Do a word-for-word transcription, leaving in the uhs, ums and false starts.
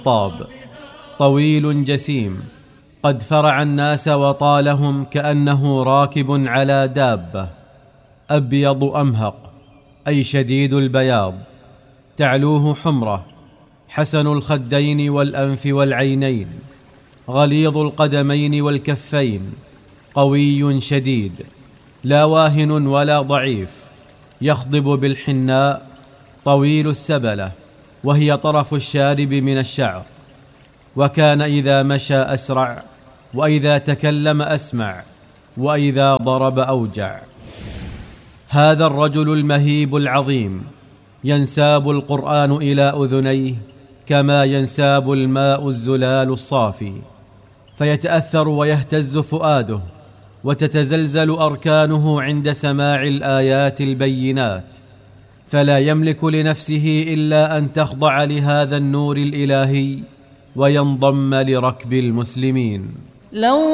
طاب طويل جسيم، قد فرع الناس وطالهم كأنه راكب على دابة، أبيض أمهق أي شديد البياض، تعلوه حمرة، حسن الخدين والأنف والعينين، غليظ القدمين والكفين، قوي شديد، لا واهن ولا ضعيف، يخضب بالحناء، طويل السبلة وهي طرف الشارب من الشعر، وكان إذا مشى أسرع، وإذا تكلم أسمع، وإذا ضرب أوجع. هذا الرجل المهيب العظيم ينساب القرآن إلى أذنيه كما ينساب الماء الزلال الصافي، فيتأثر ويهتز فؤاده، وتتزلزل أركانه عند سماع الآيات البينات، فلا يملك لنفسه إلا أن تخضع لهذا النور الإلهي وينضم لركب المسلمين. لو